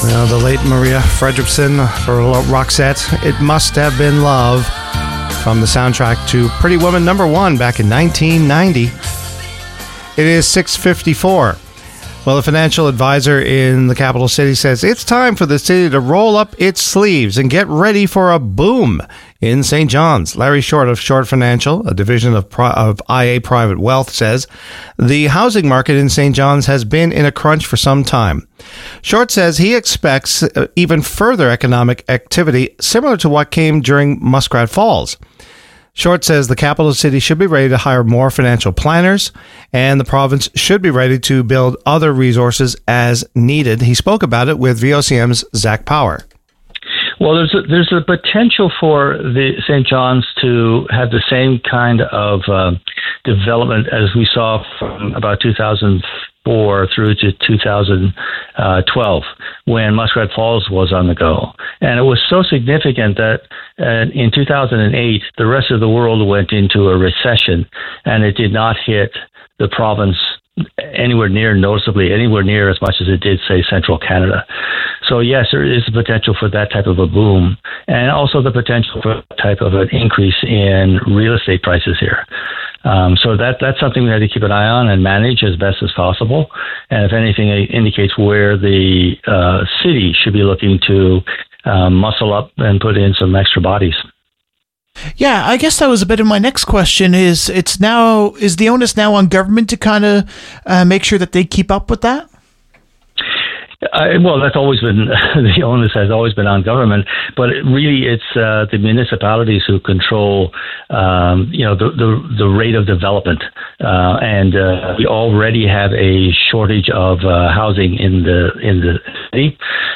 The late Maria Fredriksson for Roxette. It Must Have Been Love from the soundtrack to Pretty Woman #1 back in 1990. It is 6:54. Well, a financial advisor in the capital city says it's time for the city to roll up its sleeves and get ready for a boom in St. John's. Larry Short of Short Financial, a division of IA Private Wealth, says the housing market in St. John's has been in a crunch for some time. Short says he expects even further economic activity similar to what came during Muskrat Falls. Short says the capital city should be ready to hire more financial planners, and the province should be ready to build other resources as needed. He spoke about it with VOCM's Zach Power. Well, there's a potential for the St. John's to have the same kind of development as we saw from about 2004 through to 2012, when Muskrat Falls was on the go. And it was so significant that in 2008, the rest of the world went into a recession, and it did not hit the province anywhere near as much as it did, say, central Canada. So yes, there is a potential for that type of a boom, and also the potential for that type of an increase in real estate prices here. So that's something we have to keep an eye on and manage as best as possible. And if anything, it indicates where the city should be looking to muscle up and put in some extra bodies. Yeah, I guess that was a bit of my next question. Is the onus now on government to kind of make sure that they keep up with that? Well, that's always been the onus has always been on government, but really it's the municipalities who control, the rate of development, and we already have a shortage of housing in the city,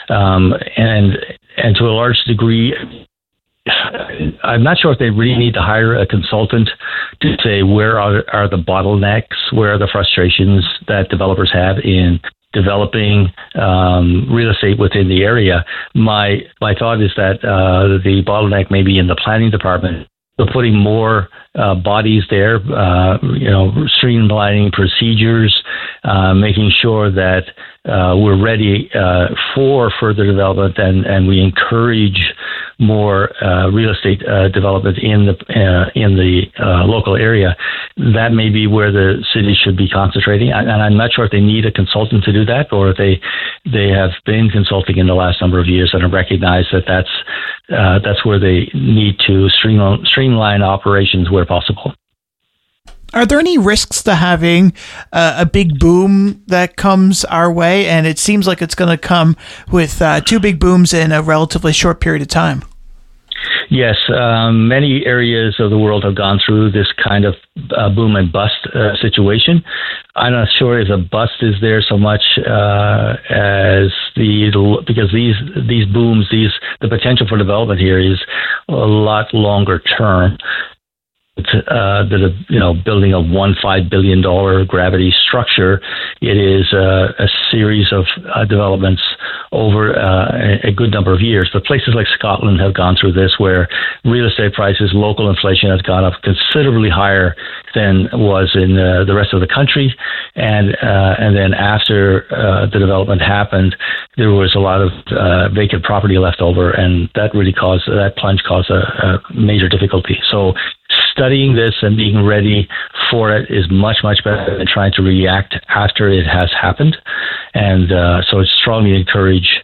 and to a large degree. I'm not sure if they really need to hire a consultant to say where are the bottlenecks, where are the frustrations that developers have in developing real estate within the area. My thought is that the bottleneck may be in the planning department. So putting more bodies there, streamlining procedures, making sure that we're ready for further development, and we encourage more real estate development in the local area. That may be where the city should be concentrating, and I'm not sure if they need a consultant to do that, or if they have been consulting in the last number of years and have recognized that that's where they need to streamline operations where possible. Are there any risks to having a big boom that comes our way? And it seems like it's going to come with two big booms in a relatively short period of time. Yes, many areas of the world have gone through this kind of boom and bust situation. I'm not sure if a bust is there so much as because these booms, the potential for development here is a lot longer term. Building a $1.5 billion gravity structure. It is a series of developments over a good number of years. But places like Scotland have gone through this, where real estate prices, local inflation has gone up considerably higher than was in the rest of the country. And then after the development happened, there was a lot of vacant property left over, and that plunge caused a major difficulty. So studying this and being ready for it is much, much better than trying to react after it has happened. And so I strongly encourage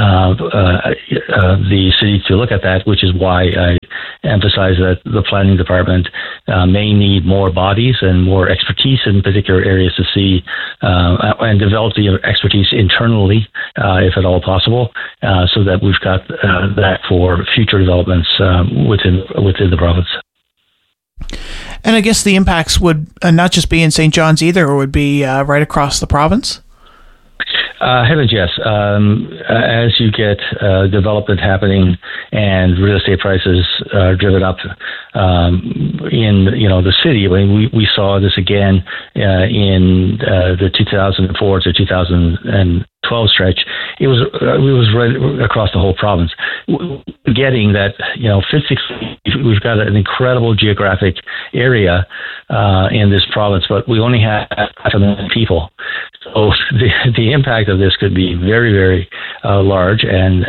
the city to look at that, which is why I emphasize that the planning department may need more bodies and more expertise in particular areas to see and develop the expertise internally, if at all possible, so that we've got that for future developments within the province. And I guess the impacts would not just be in St. John's either, or would be right across the province? Heavens, yes. As you get development happening and real estate prices are driven up in the city. I mean, we saw this again in the 2004 to 2012 stretch. It was right across the whole province. Getting that, physically, we've got an incredible geographic area in this province, but we only have 500,000 people. So the impact of this could be very, very large, and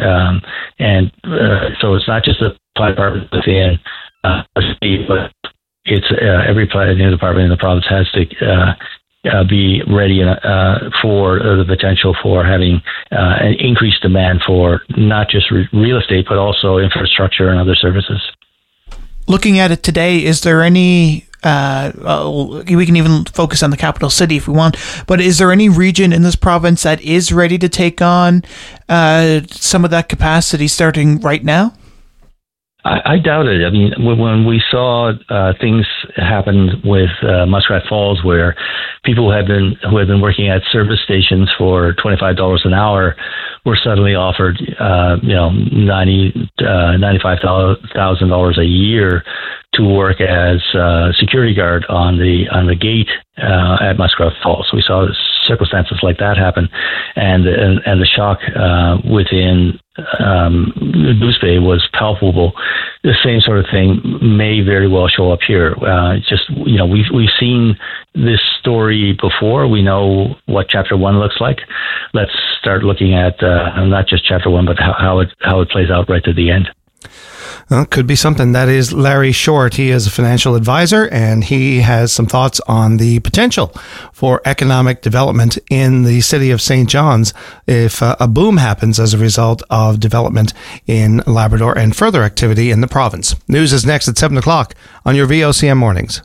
so it's not just the fire department within a state, but it's every planning department in the province has to be ready for the potential for having an increased demand for not just real estate, but also infrastructure and other services. Looking at it today, is there any, we can even focus on the capital city if we want, but is there any region in this province that is ready to take on some of that capacity starting right now? I doubt it. I mean, when we saw things happen with Muskrat Falls, where people who have been working at service stations for $25 an hour were suddenly offered, $95,000 a year to work as security guard on the gate at Muskrat Falls. So we saw circumstances like that happen, and the shock within Goose Bay was palpable. The same sort of thing may very well show up here. We've seen this story before. We know what Chapter 1 looks like. Let's start looking at not just Chapter 1, but how it plays out right to the end. Well, could be something. That is Larry Short. He is a financial advisor, and he has some thoughts on the potential for economic development in the city of St. John's if a boom happens as a result of development in Labrador and further activity in the province. News is next at 7 o'clock on your VOCM mornings.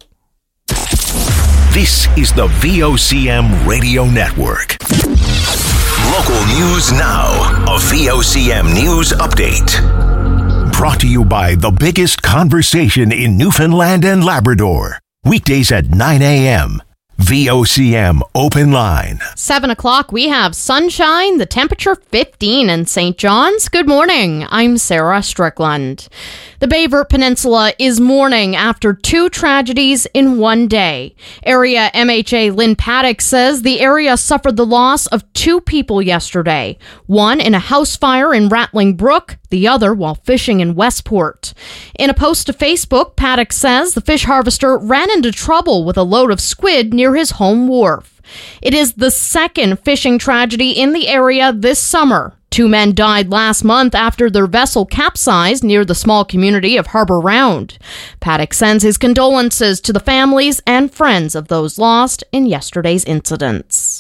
This is the VOCM Radio Network. Local news now. A VOCM news update. Brought to you by the biggest conversation in Newfoundland and Labrador. Weekdays at 9 a.m. VOCM Open Line. 7 o'clock, we have sunshine, the temperature 15 in St. John's. Good morning. I'm Sarah Strickland. The Bayvert Peninsula is mourning after two tragedies in one day. Area MHA Lynn Paddock says the area suffered the loss of two people yesterday. One in a house fire in Rattling Brook, the other while fishing in Westport. In a post to Facebook, Paddock says the fish harvester ran into trouble with a load of squid near his home wharf. It is the second fishing tragedy in the area this summer. Two men died last month after their vessel capsized near the small community of Harbour Round. Paddock sends his condolences to the families and friends of those lost in yesterday's incidents.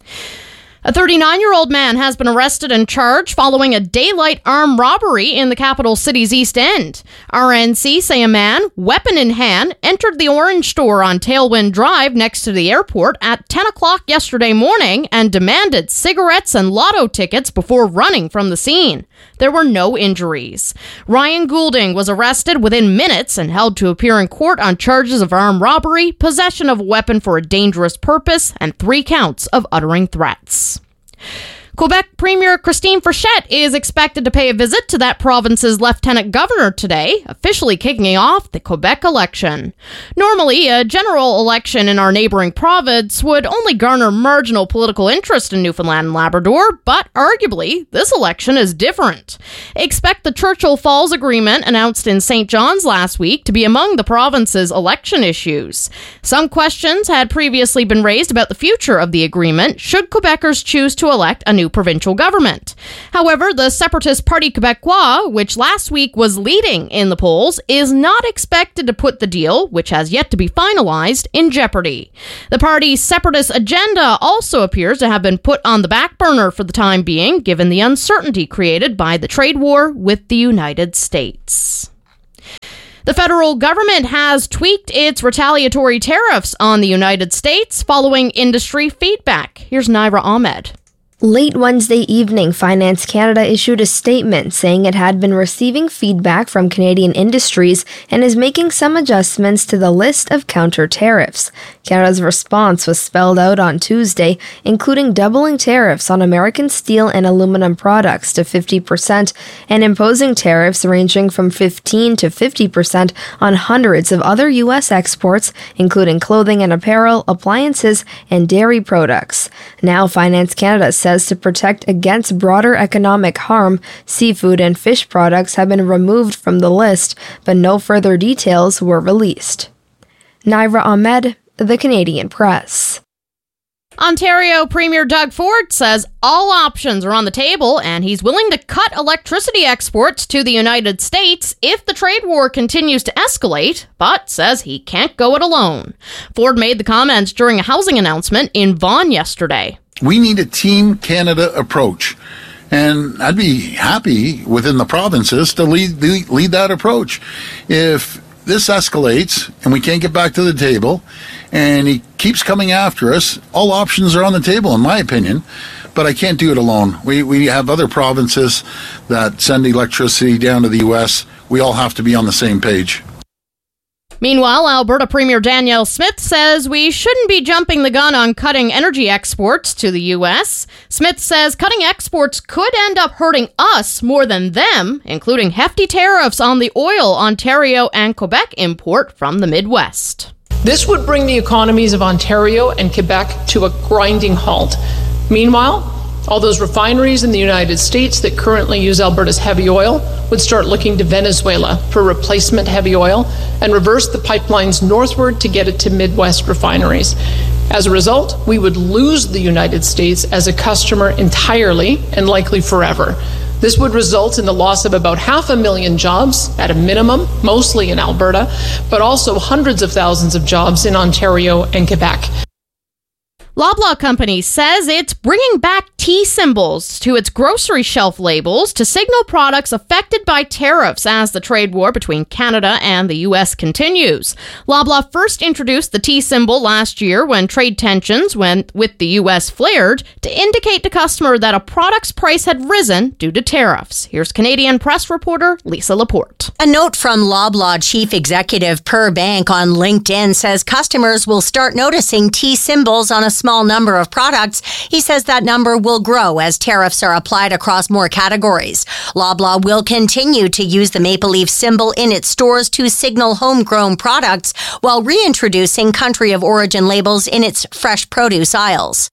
A 39-year-old man has been arrested and charged following a daylight armed robbery in the capital city's East End. RNC say a man, weapon in hand, entered the Orange store on Tailwind Drive next to the airport at 10 o'clock yesterday morning and demanded cigarettes and lotto tickets before running from the scene. There were no injuries. Ryan Goulding was arrested within minutes and held to appear in court on charges of armed robbery, possession of a weapon for a dangerous purpose, and 3 counts of uttering threats. Quebec Premier Christine Frechette is expected to pay a visit to that province's lieutenant governor today, officially kicking off the Quebec election. Normally, a general election in our neighboring province would only garner marginal political interest in Newfoundland and Labrador, but arguably, this election is different. Expect the Churchill Falls Agreement announced in St. John's last week to be among the province's election issues. Some questions had previously been raised about the future of the agreement should Quebecers choose to elect a new provincial government. However, the separatist Parti Québécois, which last week was leading in the polls, is not expected to put the deal, which has yet to be finalized, in jeopardy. The party's separatist agenda also appears to have been put on the back burner for the time being, given the uncertainty created by the trade war with the United States. The federal government has tweaked its retaliatory tariffs on the United States following industry feedback. Here's Naira Ahmed. Late Wednesday evening, Finance Canada issued a statement saying it had been receiving feedback from Canadian industries and is making some adjustments to the list of counter tariffs. Canada's response was spelled out on Tuesday, including doubling tariffs on American steel and aluminum products to 50% and imposing tariffs ranging from 15 to 50% on hundreds of other U.S. exports, including clothing and apparel, appliances, and dairy products. Now, Finance Canada says to protect against broader economic harm, seafood and fish products have been removed from the list, but no further details were released. Naira Ahmed, The Canadian Press. Ontario Premier Doug Ford says all options are on the table and he's willing to cut electricity exports to the United States if the trade war continues to escalate, but says he can't go it alone. Ford made the comments during a housing announcement in Vaughan yesterday. We need a Team Canada approach, and I'd be happy within the provinces to lead that approach. If this escalates and we can't get back to the table and he keeps coming after us, all options are on the table, in my opinion, but I can't do it alone. We have other provinces that send electricity down to the U.S. We all have to be on the same page. Meanwhile, Alberta Premier Danielle Smith says we shouldn't be jumping the gun on cutting energy exports to the U.S. Smith says cutting exports could end up hurting us more than them, including hefty tariffs on the oil Ontario and Quebec import from the Midwest. This would bring the economies of Ontario and Quebec to a grinding halt. Meanwhile, all those refineries in the United States that currently use Alberta's heavy oil would start looking to Venezuela for replacement heavy oil and reverse the pipelines northward to get it to Midwest refineries. As a result, we would lose the United States as a customer entirely and likely forever. This would result in the loss of about 500,000 jobs at a minimum, mostly in Alberta, but also hundreds of thousands of jobs in Ontario and Quebec. Loblaw Company says it's bringing back T symbols to its grocery shelf labels to signal products affected by tariffs as the trade war between Canada and the U.S. continues. Loblaw first introduced the T symbol last year when trade tensions with the U.S. flared to indicate to customer that a product's price had risen due to tariffs. Here's Canadian press reporter Lisa Laporte. A note from Loblaw Chief Executive Per Bank on LinkedIn says customers will start noticing T symbols on a small number of products. He says that number will grow as tariffs are applied across more categories. Loblaw will continue to use the maple leaf symbol in its stores to signal homegrown products while reintroducing country of origin labels in its fresh produce aisles.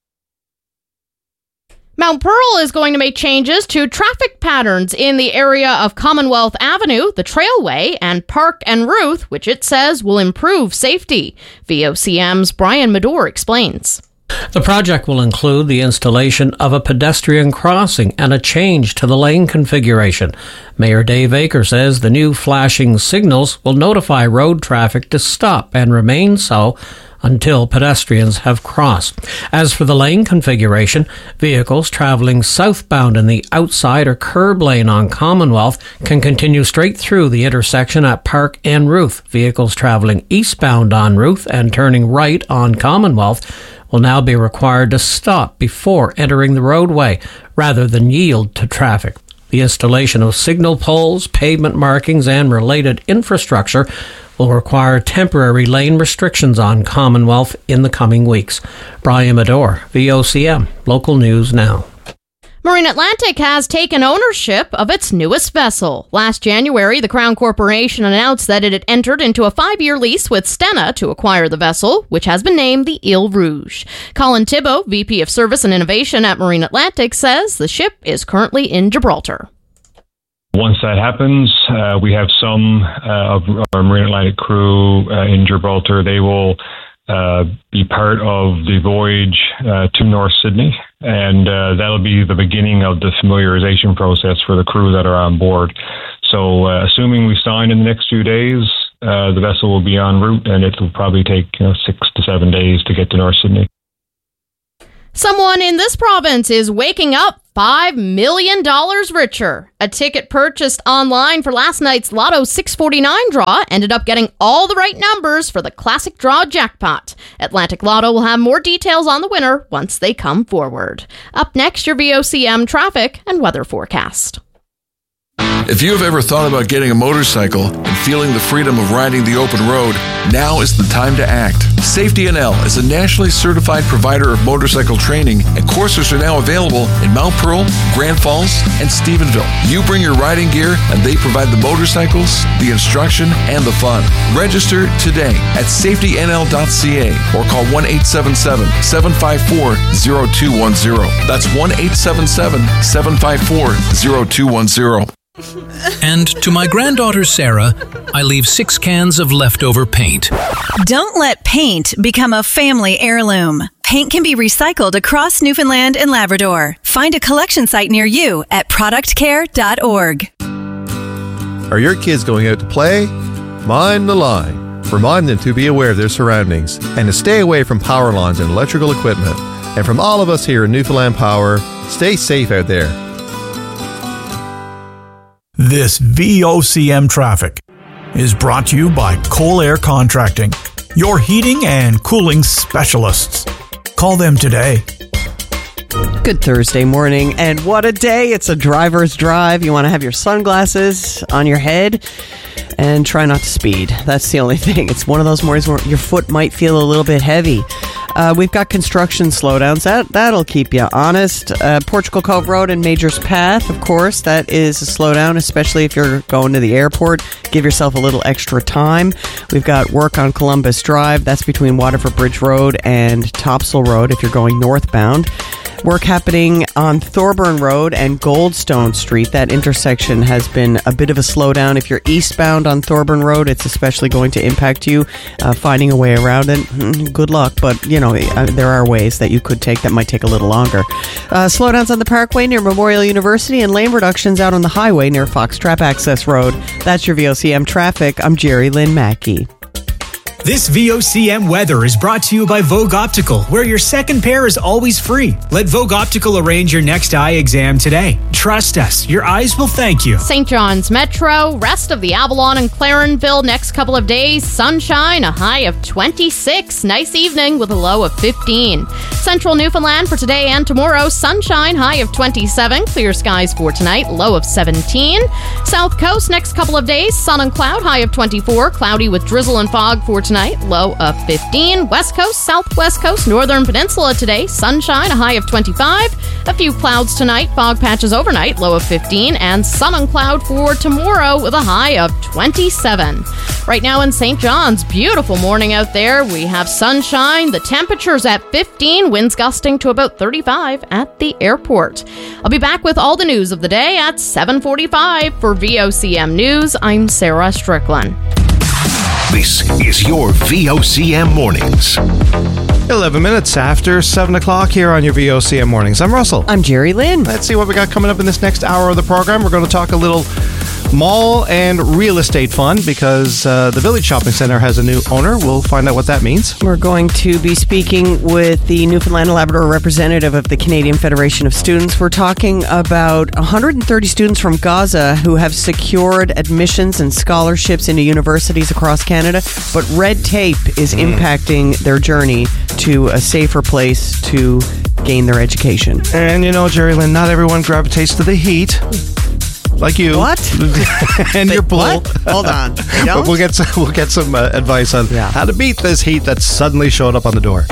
Mount Pearl is going to make changes to traffic patterns in the area of Commonwealth Avenue, the Trailway, and Park and Ruth, which it says will improve safety. VOCM's Brian Medore explains. The project will include the installation of a pedestrian crossing and a change to the lane configuration. Mayor Dave Aker says the new flashing signals will notify road traffic to stop and remain so until pedestrians have crossed. As for the lane configuration, vehicles traveling southbound in the outside or curb lane on Commonwealth can continue straight through the intersection at Park and Ruth. Vehicles traveling eastbound on Ruth and turning right on Commonwealth will now be required to stop before entering the roadway rather than yield to traffic. The installation of signal poles, pavement markings, and related infrastructure will require temporary lane restrictions on Commonwealth in the coming weeks. Brian Medore, VOCM, Local News Now. Marine Atlantic has taken ownership of its newest vessel. Last January, the Crown Corporation announced that it had entered into a 5-year lease with Stena to acquire the vessel, which has been named the Ile Rouge. Colin Thibault, VP of Service and Innovation at Marine Atlantic, says the ship is currently in Gibraltar. Once that happens, we have some of our Marine Atlantic crew in Gibraltar. They will be part of the voyage to North Sydney, and that'll be the beginning of the familiarization process for the crew that are on board. So assuming we sign in the next few days, the vessel will be en route, and it will probably take 6 to 7 days to get to North Sydney. Someone in this province is waking up $5 million richer. A ticket purchased online for last night's Lotto 649 draw ended up getting all the right numbers for the classic draw jackpot. Atlantic Lotto will have more details on the winner once they come forward. Up next, your VOCM traffic and weather forecast. If you have ever thought about getting a motorcycle and feeling the freedom of riding the open road, now is the time to act. Safety NL is a nationally certified provider of motorcycle training, and courses are now available in Mount Pearl, Grand Falls, and Stephenville. You bring your riding gear, and they provide the motorcycles, the instruction, and the fun. Register today at safetynl.ca or call 1-877-754-0210. That's 1-877-754-0210. And to my granddaughter Sarah, I leave 6 cans of leftover paint. Don't let paint become a family heirloom. Paint can be recycled across Newfoundland and Labrador. Find a collection site near you at productcare.org. Are your kids going out to play? Mind the line. Remind them to be aware of their surroundings and to stay away from power lines and electrical equipment. And from all of us here in Newfoundland Power, stay safe out there. This VOCM traffic is brought to you by Coal Air Contracting, your heating and cooling specialists. Call them today. Good Thursday morning, and what a day. It's a driver's drive. You want to have your sunglasses on your head and try not to speed. That's the only thing. It's one of those mornings where your foot might feel a little bit heavy. We've got construction slowdowns. That'll keep you honest. Portugal Cove Road and Majors Path, of course, that is a slowdown, especially if you're going to the airport. Give yourself a little extra time. We've got work on Columbus Drive. That's between Waterford Bridge Road and Topsail Road if you're going northbound. Work happening on Thorburn Road and Goldstone Street. That intersection has been a bit of a slowdown. If you're eastbound on Thorburn Road, it's especially going to impact you finding a way around it. Good luck, but you know there are ways that you could take that might take a little longer. Slowdowns on the Parkway near Memorial University and lane reductions out on the highway near Foxtrap Access Road. That's your VOCM traffic. I'm Jerry Lynn Mackey. This VOCM weather is brought to you by Vogue Optical, where your second pair is always free. Let Vogue Optical arrange your next eye exam today. Trust us, your eyes will thank you. St. John's Metro, rest of the Avalon and Clarenville next couple of days. Sunshine, a high of 26. Nice evening with a low of 15. Central Newfoundland for today and tomorrow. Sunshine, high of 27. Clear skies for tonight, low of 17. South Coast next couple of days. Sun and cloud, high of 24. Cloudy with drizzle and fog for tonight, low of 15. West Coast, Southwest Coast, Northern Peninsula today, sunshine, a high of 25. A few clouds tonight, fog patches overnight, low of 15. And sun and cloud for tomorrow with a high of 27. Right now in St. John's, beautiful morning out there. We have sunshine, the temperature's at 15, winds gusting to about 35 at the airport. I'll be back with all the news of the day at 7:45 for VOCM News. I'm Sarah Strickland. This is your VOCM Mornings. 11 minutes after 7 o'clock here on your VOCM Mornings. I'm Russell. I'm Jerry Lynn. Let's see what we got coming up in this next hour of the program. We're going to talk a little mall and real estate fun because the Village Shopping Center has a new owner. We'll find out what that means. We're going to be speaking with the Newfoundland and Labrador representative of the Canadian Federation of Students. We're talking about 130 students from Gaza who have secured admissions and scholarships into universities across Canada, but red tape is impacting their journey to a safer place to gain their education. And you know, Jerry Lynn, not everyone gravitates to the heat. Like you. What? And your pool. What? Hold on. But we'll get some advice on how to beat this heat that suddenly showed up on the door.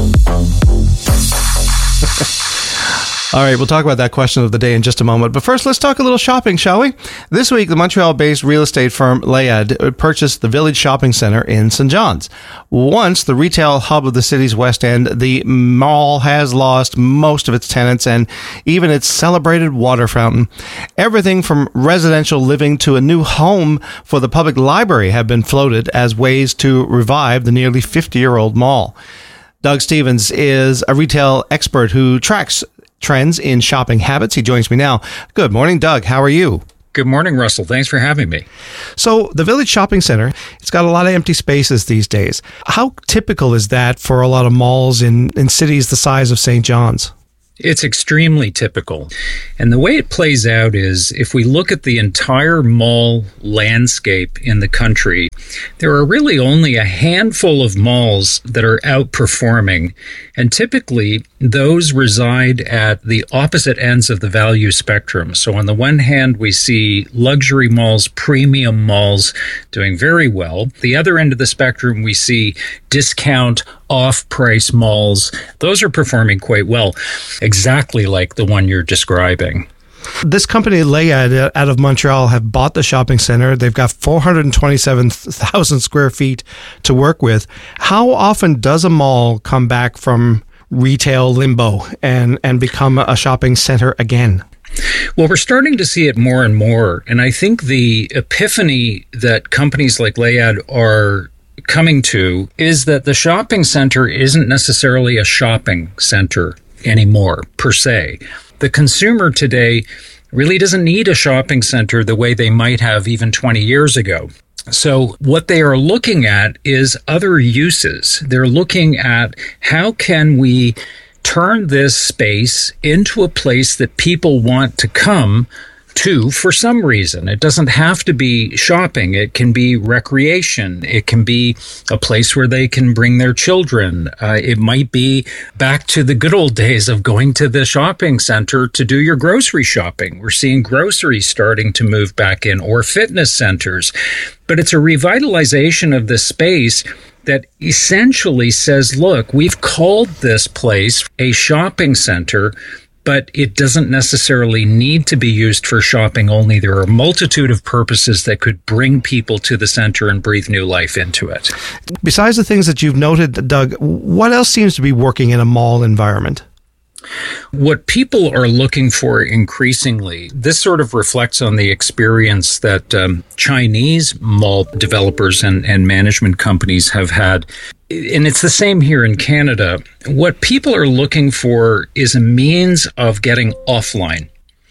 All right, we'll talk about that question of the day in just a moment. But first, let's talk a little shopping, shall we? This week, the Montreal-based real estate firm Layad purchased the Village Shopping Center in St. John's. Once the retail hub of the city's West End, the mall has lost most of its tenants and even its celebrated water fountain. Everything from residential living to a new home for the public library have been floated as ways to revive the nearly 50-year-old mall. Doug Stevens is a retail expert who tracks trends in shopping habits. He joins me now. Good morning, Doug. How are you? Good morning, Russell. Thanks for having me. So the Village Shopping Center, it's got a lot of empty spaces these days. How typical is that for a lot of malls in cities the size of St. John's? It's extremely typical. And the way it plays out is if we look at the entire mall landscape in the country, there are really only a handful of malls that are outperforming. And typically, those reside at the opposite ends of the value spectrum. So on the one hand, we see luxury malls, premium malls doing very well. The other end of the spectrum, we see discount, off-price malls. Those are performing quite well, exactly like the one you're describing. This company, Layad, out of Montreal, have bought the shopping center. They've got 427,000 square feet to work with. How often does a mall come back from retail limbo and become a shopping center again? Well, we're starting to see it more and more. And I think the epiphany that companies like Layad are coming to is that the shopping center isn't necessarily a shopping center anymore, per se. The consumer today really doesn't need a shopping center the way they might have even 20 years ago. So what they are looking at is other uses. They're looking at how can we turn this space into a place that people want to come to for some reason. It doesn't have to be shopping. It can be recreation. It can be a place where they can bring their children. It might be back to the good old days of going to the shopping center to do your grocery shopping. We're seeing groceries starting to move back in, or fitness centers. But it's a revitalization of the space that essentially says, look, we've called this place a shopping center, but it doesn't necessarily need to be used for shopping only. There are a multitude of purposes that could bring people to the center and breathe new life into it. Besides the things that you've noted, Doug, what else seems to be working in a mall environment? What people are looking for increasingly, this sort of reflects on the experience that Chinese mall developers and management companies have had. And it's the same here in Canada. What people are looking for is a means of getting offline.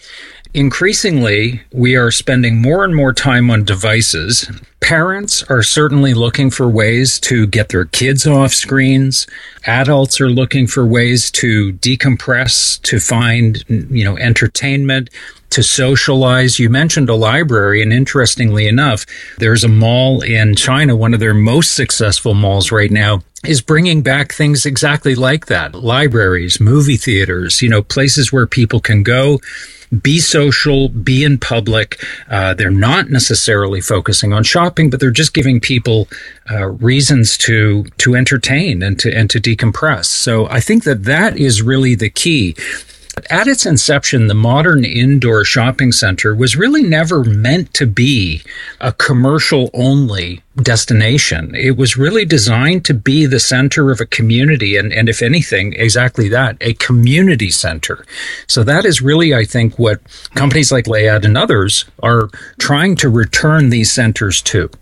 Increasingly, we are spending more and more time on devices. Parents are certainly looking for ways to get their kids off screens. Adults are looking for ways to decompress, to find, entertainment, to socialize. You mentioned a library, and interestingly enough, there's a mall in China, one of their most successful malls right now, is bringing back things exactly like that. Libraries, movie theaters, places where people can go, be social, be in public. They're not necessarily focusing on shopping, but they're just giving people reasons to entertain and to decompress. So I think that is really the key. At its inception, the modern indoor shopping center was really never meant to be a commercial-only destination. It was really designed to be the center of a community, and if anything, exactly that, a community center. So that is really, I think, what companies like Layad and others are trying to return these centers to.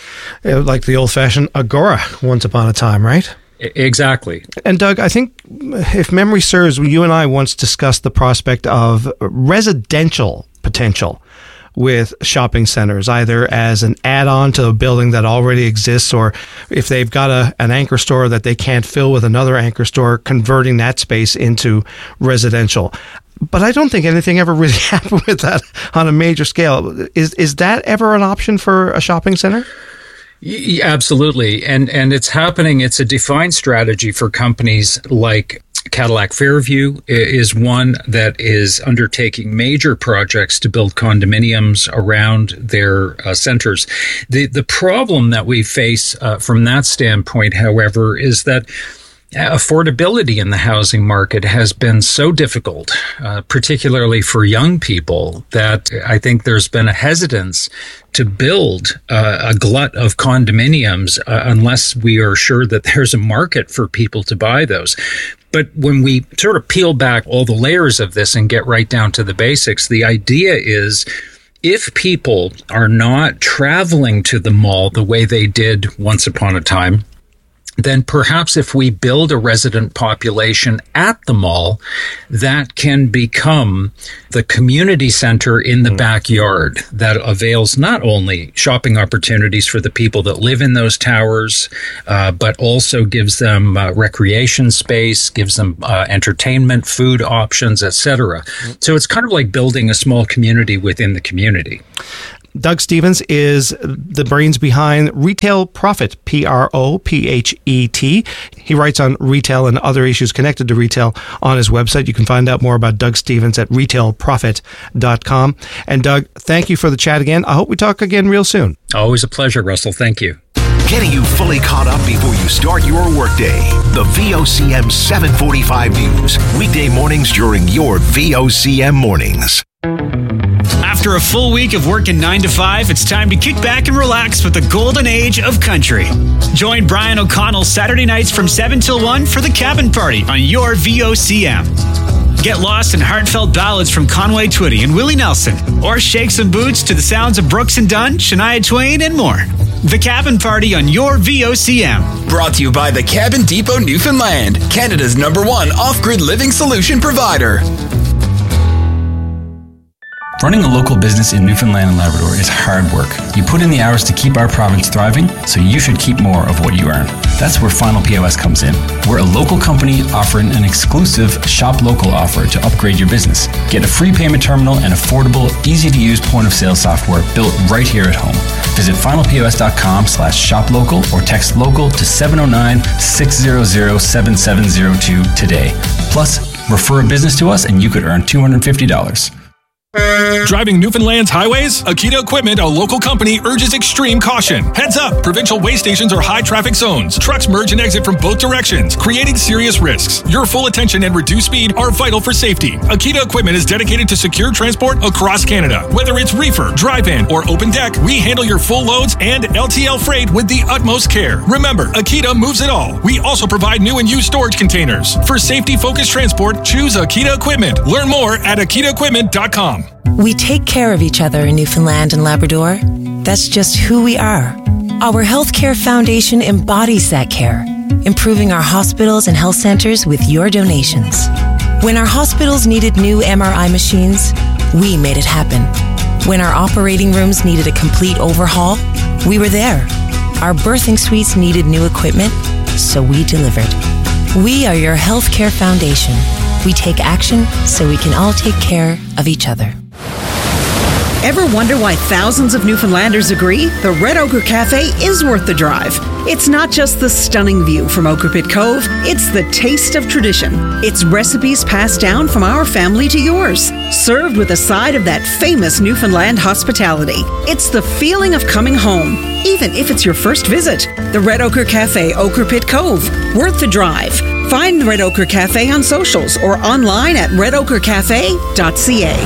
Like the old-fashioned agora once upon a time, right? Exactly. And Doug, I think if memory serves, you and I once discussed the prospect of residential potential with shopping centers, either as an add-on to a building that already exists, or if they've got an anchor store that they can't fill with another anchor store, converting that space into residential. But I don't think anything ever really happened with that on a major scale. Is that ever an option for a shopping center? Yeah, absolutely. And it's happening. It's a defined strategy for companies like Cadillac Fairview is one that is undertaking major projects to build condominiums around their centers. The problem that we face from that standpoint, however, is that affordability in the housing market has been so difficult, particularly for young people, that I think there's been a hesitance to build a glut of condominiums unless we are sure that there's a market for people to buy those. But when we sort of peel back all the layers of this and get right down to the basics, the idea is if people are not traveling to the mall the way they did once upon a time, then perhaps if we build a resident population at the mall, that can become the community center in the backyard that avails not only shopping opportunities for the people that live in those towers, but also gives them recreation space, gives them entertainment, food options, etc. So it's kind of like building a small community within the community. Doug Stephens is the brains behind Retail Prophet, Prophet. He writes on retail and other issues connected to retail on his website. You can find out more about Doug Stephens at retailprophet.com. And Doug, thank you for the chat again. I hope we talk again real soon. Always a pleasure, Russell. Thank you. Getting you fully caught up before you start your workday. The VOCM 745 News. Weekday mornings during your VOCM mornings. After a full week of working 9 to 5, it's time to kick back and relax with the golden age of country. Join Brian O'Connell Saturday nights from 7 till 1 for the Cabin Party on your VOCM. Get lost in heartfelt ballads from Conway Twitty and Willie Nelson, or shake some boots to the sounds of Brooks and Dunn, Shania Twain, and more. The Cabin Party on your VOCM. Brought to you by the Cabin Depot Newfoundland, Canada's #1 off-grid living solution provider. Running a local business in Newfoundland and Labrador is hard work. You put in the hours to keep our province thriving, so you should keep more of what you earn. That's where Final POS comes in. We're a local company offering an exclusive Shop Local offer to upgrade your business. Get a free payment terminal and affordable, easy-to-use point-of-sale software built right here at home. Visit finalpos.com/shoplocal or text local to 709-600-7702 today. Plus, refer a business to us and you could earn $250. Driving Newfoundland's highways? Akita Equipment, a local company, urges extreme caution. Heads up! Provincial way stations are high traffic zones. Trucks merge and exit from both directions, creating serious risks. Your full attention and reduced speed are vital for safety. Akita Equipment is dedicated to secure transport across Canada. Whether it's reefer, drive-in, or open deck, we handle your full loads and LTL freight with the utmost care. Remember, Akita moves it all. We also provide new and used storage containers. For safety-focused transport, choose Akita Equipment. Learn more at akitaequipment.com. We take care of each other in Newfoundland and Labrador. That's just who we are. Our Healthcare Foundation embodies that care, improving our hospitals and health centers with your donations. When our hospitals needed new MRI machines, we made it happen. When our operating rooms needed a complete overhaul, we were there. Our birthing suites needed new equipment, so we delivered. We are your Healthcare Foundation. We take action so we can all take care of each other. Ever wonder why thousands of Newfoundlanders agree the Red Ochre Cafe is worth the drive? It's not just the stunning view from Ochre Pit Cove, it's the taste of tradition. It's recipes passed down from our family to yours, served with a side of that famous Newfoundland hospitality. It's the feeling of coming home, even if it's your first visit. The Red Ochre Cafe, Ochre Pit Cove, worth the drive. Find the Red Ochre Cafe on socials or online at redochrecafe.ca.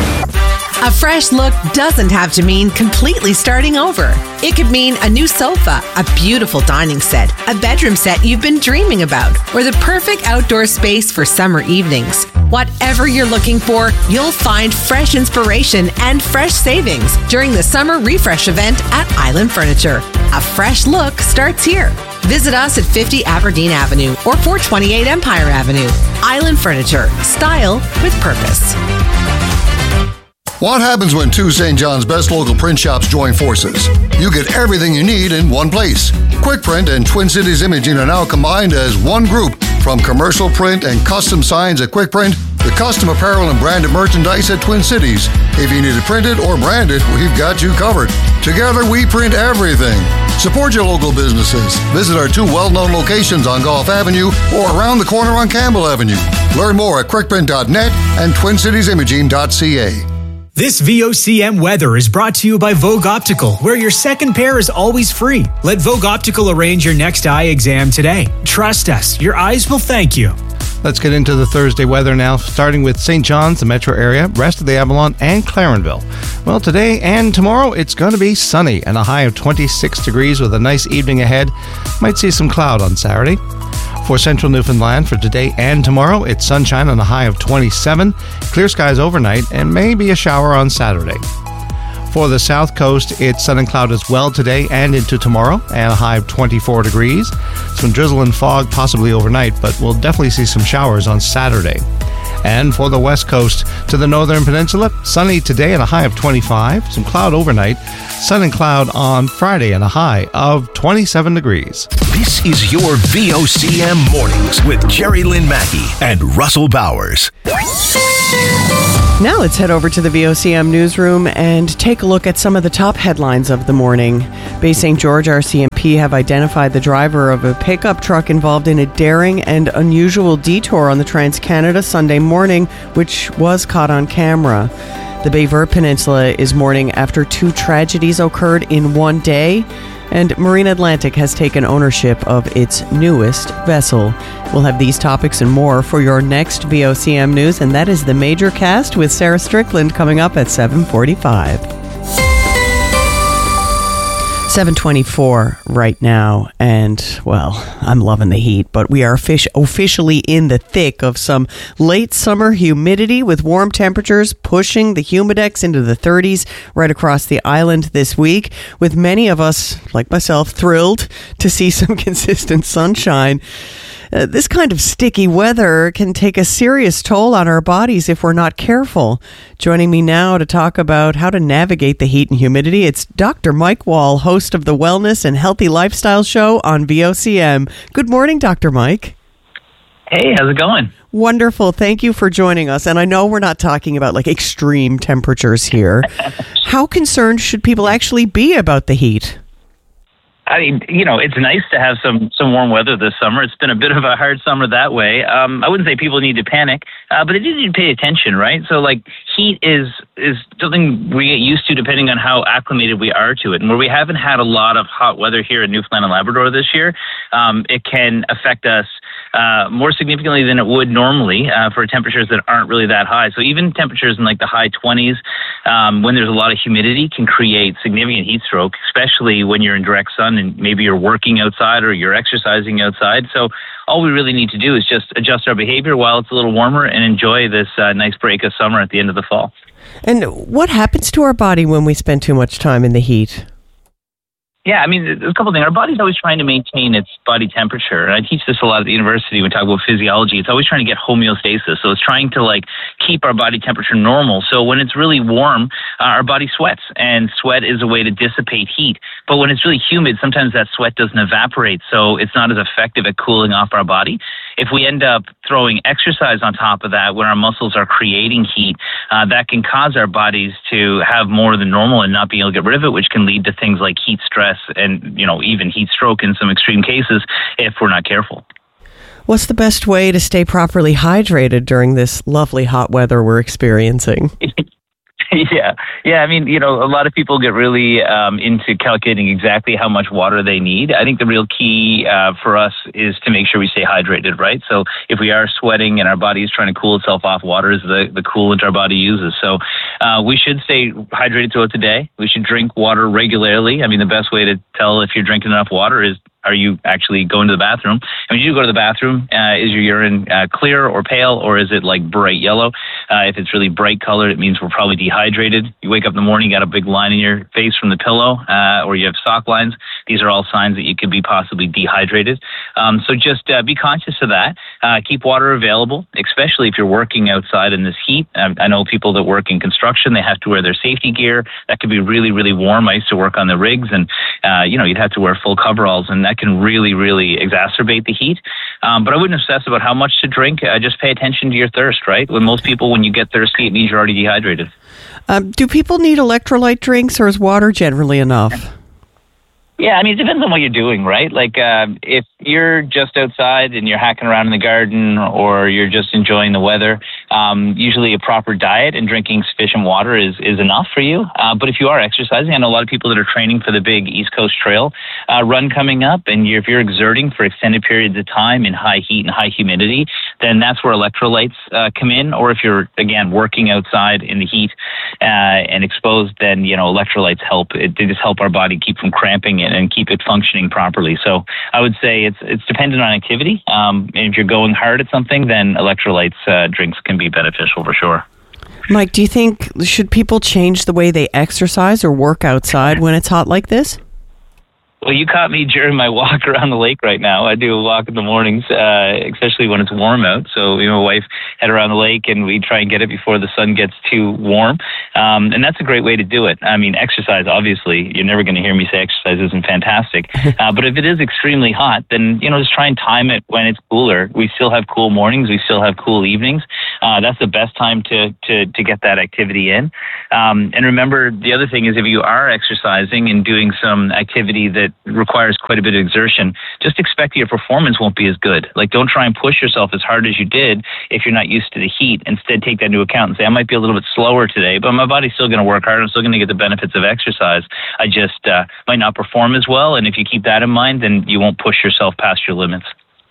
A fresh look doesn't have to mean completely starting over. It could mean a new sofa, a beautiful dining set, a bedroom set you've been dreaming about, or the perfect outdoor space for summer evenings. Whatever you're looking for, you'll find fresh inspiration and fresh savings during the Summer Refresh event at Island Furniture. A fresh look starts here. Visit us at 50 Aberdeen Avenue or 428 Empire Avenue. Island Furniture. Style with purpose. What happens when two St. John's best local print shops join forces? You get everything you need in one place. Quick Print and Twin Cities Imaging are now combined as one group. From commercial print and custom signs at Quick Print, the custom apparel and branded merchandise at Twin Cities. If you need it printed or branded, we've got you covered. Together, we print everything. Support your local businesses. Visit our two well-known locations on Gulf Avenue or around the corner on Campbell Avenue. Learn more at quickprint.net and twincitiesimaging.ca. This VOCM weather is brought to you by Vogue Optical, where your second pair is always free. Let Vogue Optical arrange your next eye exam today. Trust us, your eyes will thank you. Let's get into the Thursday weather now, starting with St. John's, the metro area, rest of the Avalon, and Clarenville. Well, today and tomorrow, it's going to be sunny and a high of 26 degrees with a nice evening ahead. Might see some cloud on Saturday. For central Newfoundland, for today and tomorrow, it's sunshine on a high of 27, clear skies overnight, and maybe a shower on Saturday. For the south coast, it's sun and cloud as well today and into tomorrow, and a high of 24 degrees. Some drizzle and fog possibly overnight, but we'll definitely see some showers on Saturday. And for the west coast to the northern peninsula, sunny today and a high of 25, some cloud overnight, sun and cloud on Friday and a high of 27 degrees. This is your VOCM Mornings with Jerry Lynn Mackey and Russell Bowers. Now let's head over to the VOCM newsroom and take a look at some of the top headlines of the morning. Bay St. George RCMP have identified the driver of a pickup truck involved in a daring and unusual detour on the Trans-Canada Sunday morning, which was caught on camera. The Bay Verte Peninsula is mourning after two tragedies occurred in one day, and Marine Atlantic has taken ownership of its newest vessel. We'll have these topics and more for your next VOCM News, and that is the Major Cast with Sarah Strickland coming up at 7:45. 7:24 right now, and, well, I'm loving the heat, but we are officially in the thick of some late summer humidity with warm temperatures pushing the humidex into the 30s right across the island this week, with many of us, like myself, thrilled to see some consistent sunshine. This kind of sticky weather can take a serious toll on our bodies if we're not careful. Joining me now to talk about how to navigate the heat and humidity, it's Dr. Mike Wall, host of the Wellness and Healthy Lifestyle Show on VOCM. Good morning, Dr. Mike. Hey, how's it going? Wonderful. Thank you for joining us. And I know we're not talking about like extreme temperatures here. How concerned should people actually be about the heat? I mean, it's nice to have some warm weather this summer. It's been a bit of a hard summer that way. I wouldn't say people need to panic, but they do need to pay attention, right? So, like, heat is something we get used to depending on how acclimated we are to it. And where we haven't had a lot of hot weather here in Newfoundland and Labrador this year, it can affect us more significantly than it would normally for temperatures that aren't really that high. So even temperatures in like the high 20s, when there's a lot of humidity, can create significant heat stroke, especially when you're in direct sun and maybe you're working outside or you're exercising outside. So all we really need to do is just adjust our behavior while it's a little warmer and enjoy this nice break of summer at the end of the fall. And what happens to our body when we spend too much time in the heat? Yeah, I mean, there's a couple of things. Our body's always trying to maintain its body temperature. And I teach this a lot at the university when we talk about physiology. It's always trying to get homeostasis. So it's trying to keep our body temperature normal. So when it's really warm, our body sweats, and sweat is a way to dissipate heat. But when it's really humid, sometimes that sweat doesn't evaporate. So it's not as effective at cooling off our body. If we end up throwing exercise on top of that, when our muscles are creating heat, that can cause our bodies to have more than normal and not be able to get rid of it, which can lead to things like heat stress and, even heat stroke in some extreme cases if we're not careful. What's the best way to stay properly hydrated during this lovely hot weather we're experiencing? Yeah. I mean, a lot of people get really into calculating exactly how much water they need. I think the real key for us is to make sure we stay hydrated, right? So if we are sweating and our body is trying to cool itself off, water is the coolant our body uses. So we should stay hydrated throughout the day. We should drink water regularly. I mean, the best way to tell if you're drinking enough water is, are you actually going to the bathroom? And when you do go to the bathroom, is your urine clear or pale, or is it like bright yellow? If it's really bright colored, it means we're probably dehydrated. You wake up in the morning, you got a big line in your face from the pillow, or you have sock lines. These are all signs that you could be possibly dehydrated. So just be conscious of that. Keep water available, especially if you're working outside in this heat. I know people that work in construction, they have to wear their safety gear. That could be really, really warm. I used to work on the rigs, and you'd have to wear full coveralls, and that can really, really exacerbate the heat. But I wouldn't obsess about how much to drink. Just pay attention to your thirst, right? When you get thirsty, it means you're already dehydrated. Do people need electrolyte drinks, or is water generally enough? Yeah, I mean, it depends on what you're doing, right? Like, if you're just outside and you're hacking around in the garden, or you're just enjoying the weather, usually a proper diet and drinking sufficient water is enough for you. But if you are exercising, I know a lot of people that are training for the big East Coast Trail run coming up, and if you're exerting for extended periods of time in high heat and high humidity, then that's where electrolytes come in. Or if you're, again, working outside in the heat and exposed, then, electrolytes help. They just help our body keep from cramping it and keep it functioning properly. So I would say it's dependent on activity. And if you're going hard at something, then electrolytes drinks can be beneficial for sure. Mike, do you think should people change the way they exercise or work outside when it's hot like this? Well, you caught me during my walk around the lake right now. I do a walk in the mornings, especially when it's warm out. So me and my wife head around the lake, and we try and get it before the sun gets too warm. And that's a great way to do it. I mean, exercise, obviously, you're never going to hear me say exercise isn't fantastic. But if it is extremely hot, then, just try and time it when it's cooler. We still have cool mornings. We still have cool evenings. That's the best time to get that activity in. And remember, the other thing is if you are exercising and doing some activity that requires quite a bit of exertion, just expect your performance won't be as good. Like, don't try and push yourself as hard as you did if you're not used to the heat. Instead, take that into account and say, I might be a little bit slower today, but my body's still going to work hard. I'm still going to get the benefits of exercise. I just might not perform as well. And if you keep that in mind, then you won't push yourself past your limits.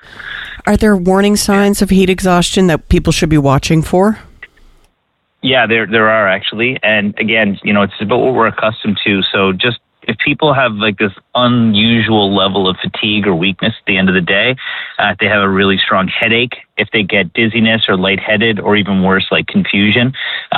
Are there warning signs of heat exhaustion that people should be watching for? Yeah, there are actually. And again, it's about what we're accustomed to. So just if people have like this unusual level of fatigue or weakness at the end of the day, if they have a really strong headache, if they get dizziness or lightheaded, or even worse, like confusion,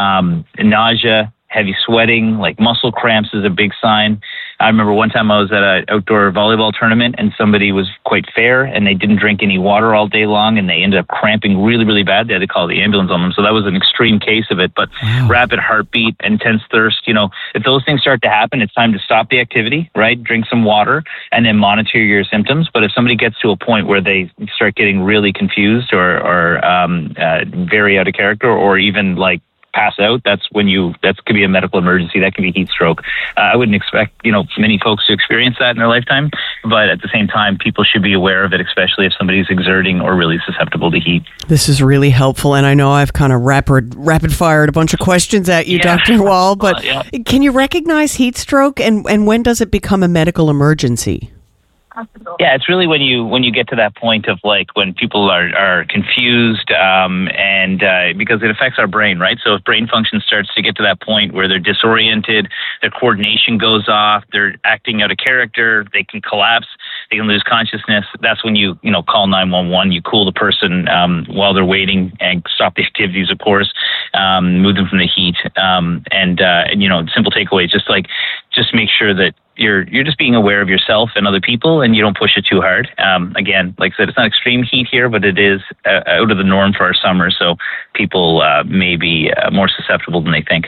nausea, heavy sweating, like muscle cramps is a big sign. I remember one time I was at an outdoor volleyball tournament and somebody was quite fair and they didn't drink any water all day long and they ended up cramping really, really bad. They had to call the ambulance on them. So that was an extreme case of it. But rapid heartbeat, intense thirst, if those things start to happen, it's time to stop the activity, right? Drink some water and then monitor your symptoms. But if somebody gets to a point where they start getting really confused or very out of character, or even like pass out, that could be a medical emergency. That could be heat stroke. I wouldn't expect, many folks to experience that in their lifetime, but at the same time, people should be aware of it, especially if somebody's exerting or really susceptible to heat. This is really helpful, and I know I've kind of rapid fired a bunch of questions at you, Dr. Wall, but can you recognize heat stroke, and when does it become a medical emergency? Yeah, it's really when you get to that point of like when people are confused, and because it affects our brain, right? So if brain function starts to get to that point where they're disoriented, their coordination goes off, they're acting out of character, they can collapse, they can lose consciousness. That's when you call 911. You cool the person while they're waiting and stop the activities, of course, move them from the heat, and simple takeaways, just make sure that you're just being aware of yourself and other people, and you don't push it too hard. Again, like I said, it's not extreme heat here, but it is out of the norm for our summer, so people may be more susceptible than they think.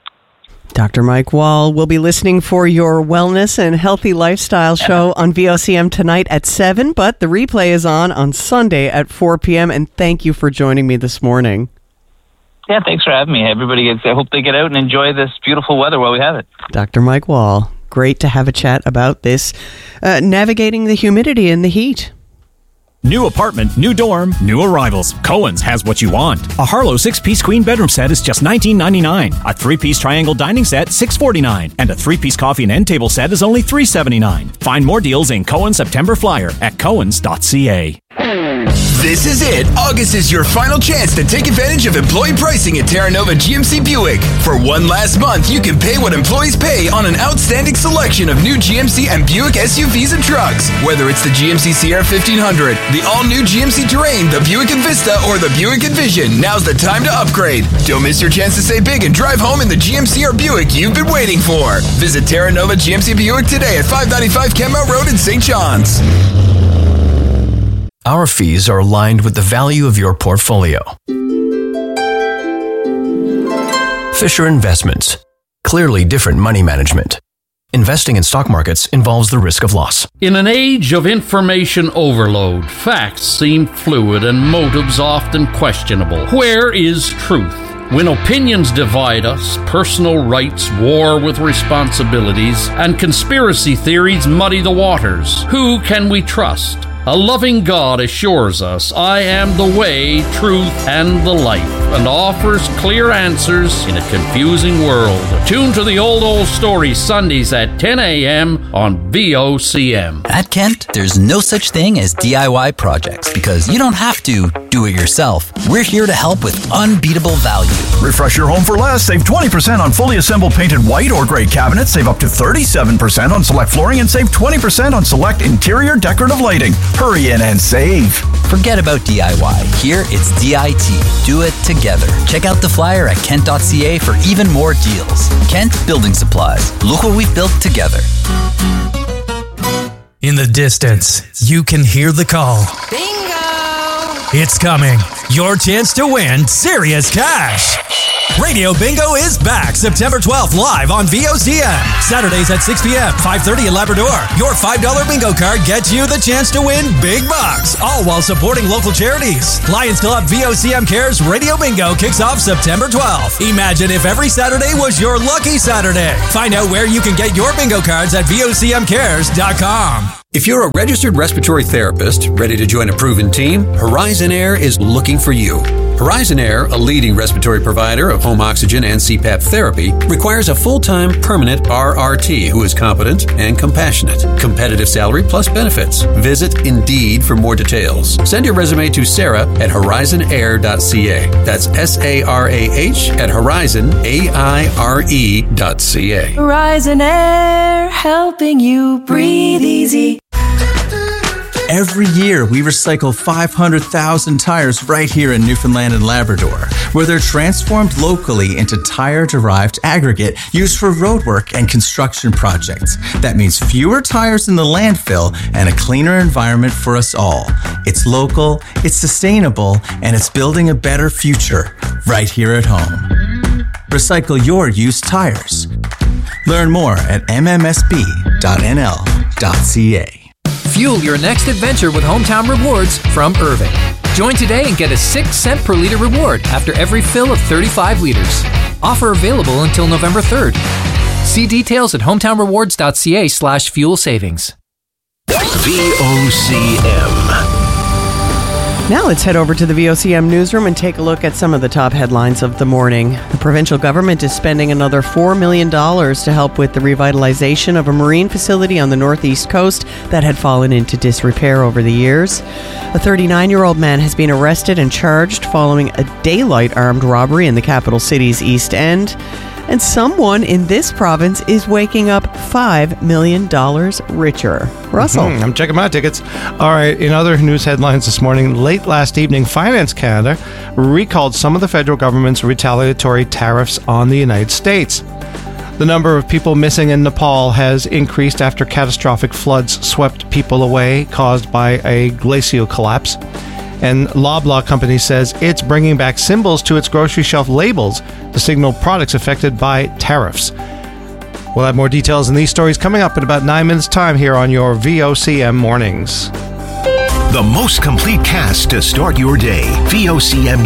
Dr. Mike Wall will be listening for your wellness and healthy lifestyle show on VOCM tonight at 7, but the replay is on Sunday at 4 p.m., and thank you for joining me this morning. Yeah, thanks for having me. I hope they get out and enjoy this beautiful weather while we have it. Dr. Mike Wall, great to have a chat about this, navigating the humidity and the heat. New apartment, new dorm, new arrivals. Cohen's has what you want. A Harlow 6-piece queen bedroom set is just $19.99. A 3-piece triangle dining set, $6.49. And a 3-piece coffee and end table set is only $3.79. Find more deals in Cohen's September Flyer at cohens.ca. This is it. August is your final chance to take advantage of employee pricing at Terra Nova GMC Buick. For one last month, you can pay what employees pay on an outstanding selection of new GMC and Buick SUVs and trucks. Whether it's the GMC Sierra 1500, the all-new GMC Terrain, the Buick Envista, or the Buick Envision, now's the time to upgrade. Don't miss your chance to save big and drive home in the GMC or Buick you've been waiting for. Visit Terra Nova GMC Buick today at 595 Kenmount Road in St. John's. Our fees are aligned with the value of your portfolio. Fisher Investments. Clearly different money management. Investing in stock markets involves the risk of loss. In an age of information overload, facts seem fluid and motives often questionable. Where is truth? When opinions divide us, personal rights war with responsibilities, and conspiracy theories muddy the waters, who can we trust? A loving God assures us, I am the way, truth, and the life, and offers clear answers in a confusing world. Tune to the Old Story Sundays at 10 a.m. on VOCM. At Kent, there's no such thing as DIY projects because you don't have to do it yourself. We're here to help with unbeatable value. Refresh your home for less. Save 20% on fully assembled painted white or gray cabinets. Save up to 37% on select flooring and save 20% on select interior decorative lighting. Hurry in and save. Forget about DIY. Here it's DIT. Do it together. Check out the flyer at kent.ca for even more deals. Kent Building Supplies. Look what we've built together. In the distance, you can hear the call. Bingo! It's coming. Your chance to win serious cash. Radio Bingo is back September 12th live on VOCM. Saturdays at 6 p.m., 5:30 in Labrador. Your $5 bingo card gets you the chance to win big bucks, all while supporting local charities. Lions Club VOCM Cares Radio Bingo kicks off September 12th. Imagine if every Saturday was your lucky Saturday. Find out where you can get your bingo cards at VOCMcares.com. If you're a registered respiratory therapist ready to join a proven team, Horizon Air is looking for you. Horizon Air, a leading respiratory provider of home oxygen and CPAP therapy, requires a full-time permanent RRT who is competent and compassionate. Competitive salary plus benefits. Visit Indeed for more details. Send your resume to Sarah at horizonair.ca. That's SARAH at horizonaire.ca. Horizon Air, helping you breathe easy. Every year, we recycle 500,000 tires right here in Newfoundland and Labrador, where they're transformed locally into tire-derived aggregate used for roadwork and construction projects. That means fewer tires in the landfill and a cleaner environment for us all. It's local, it's sustainable, and it's building a better future right here at home. Recycle your used tires. Learn more at mmsb.nl.ca. Fuel your next adventure with Hometown Rewards from Irving. Join today and get a 6-cent per liter reward after every fill of 35 liters. Offer available until November 3rd. See details at hometownrewards.ca/fuel savings. VOCM. Now let's head over to the VOCM newsroom and take a look at some of the top headlines of the morning. The provincial government is spending another $4 million to help with the revitalization of a marine facility on the northeast coast that had fallen into disrepair over the years. A 39-year-old man has been arrested and charged following a daylight armed robbery in the capital city's East End. And someone in this province is waking up $5 million richer. Russell. I'm checking my tickets. All right, in other news headlines this morning, late last evening, Finance Canada recalled some of the federal government's retaliatory tariffs on the United States. The number of people missing in Nepal has increased after catastrophic floods swept people away caused by a glacial collapse. And Loblaw Company says it's bringing back symbols to its grocery shelf labels to signal products affected by tariffs. We'll have more details in these stories coming up in about 9 minutes' time here on your VOCM Mornings. The most complete cast to start your day. VOCM